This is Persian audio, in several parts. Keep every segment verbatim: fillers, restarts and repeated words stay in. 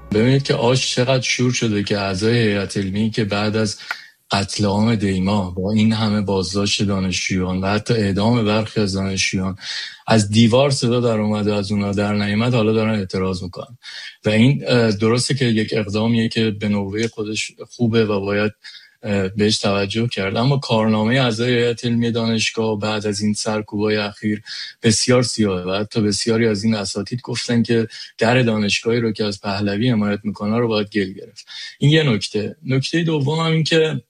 ببینید که آش چقدر شور شده که اعضای هیئت علمی که بعد از قتل عام دیما با این همه بازداشت دانشجویان و حتی اعدام برخی از دانشجویان از دیوار صدا در اومده از اونا در نیامد، حالا دارن اعتراض میکنن. و این درسته که یک اقدامیه که به نوبه خودش خوبه و باید بهش توجه کرد، اما کارنامه اعضای هیئت علمی دانشگاه بعد از این سرکوبای اخیر بسیار سیاهه و حتی بسیاری از این اساتید گفتن که در دانشگاهی رو که از پهلوی حمایت میکنه رو باید گل گرفت. این یه نکته. نکته دوم هم این که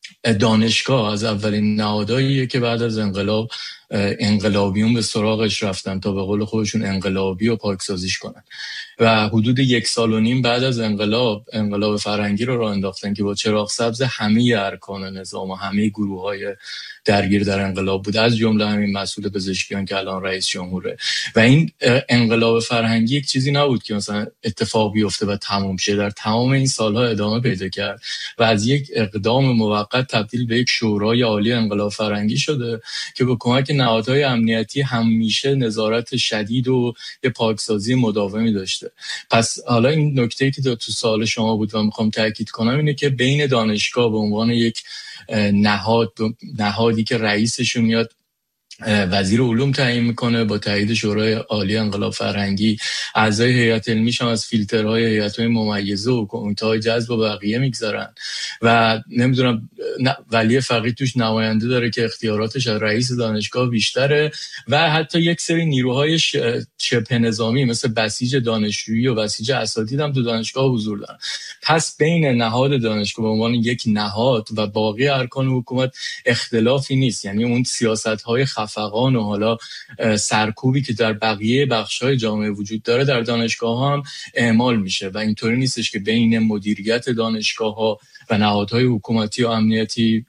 دانشگاه از اولین نهادهاییه که بعد از انقلاب انقلابیون به سراغش رفتن تا به قول خودشون انقلابی و پاکسازیش کنن و حدود یک سال و نیم بعد از انقلاب انقلاب فرهنگی رو راه انداختن که با چراغ سبز همه ارکان نظام و همه گروه‌های درگیر در انقلاب بود، از جمله همین مسئول پزشکیان که الان رئیس جمهوره. و این انقلاب فرهنگی یک چیزی نبود که مثلا اتفاق بیفته و تموم شه، در تمام این سالها ادامه پیدا کرد و از یک اقدام موقت تبدیل به یک شورای عالی انقلاب فرهنگی شده که با کمک نهادهای امنیتی همیشه نظارت شدید و یه پاکسازی مداومی داشته. پس حالا این نکته‌ای که تو سوال شما بود و میخوام تاکید کنم اینه که بین دانشگاه به عنوان یک نهاد نهادی که رئیسشون میاد وزیر علوم تعیین میکنه با تایید شورای عالی انقلاب فرهنگی، اعضای هیئت علمیش هم از فیلترهای هیئت‌های ممیزه و کمیته‌های جذب و بقیه میگذارن و نمیدونم ولی فقیه توش نماینده داره که اختیاراتش از رئیس دانشگاه بیشتره و حتی یک سری نیروهای شبه نظامی مثل بسیج دانشجویی و بسیج اساتید هم تو دانشگاه حضور دارن. پس بین نهاد دانشگاه به عنوان یک نهاد و باقی ارکان حکومت اختلافی نیست، یعنی اون سیاست‌های خفقان و حالا سرکوبی که در بقیه بخش‌های جامعه وجود داره در دانشگاه هم اعمال میشه و اینطوری نیستش که بین مدیریت دانشگاه‌ها و نهادهای حکومتی و امنیتی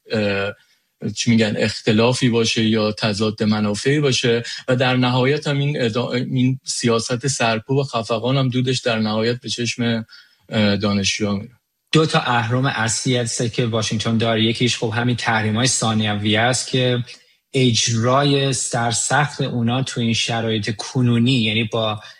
چی میگن اختلافی باشه یا تضاد منافعی باشه و در نهایت هم این, این سیاست سرکوب و خفقان هم دودش در نهایت به چشم دانشجوها میره. دو تا اهرم اصلی هست که واشنگتن داره، یکیش خب همین تحریم‌های ثانویه است که اجرای سرسخت اونا تو این شرایط کنونی، یعنی با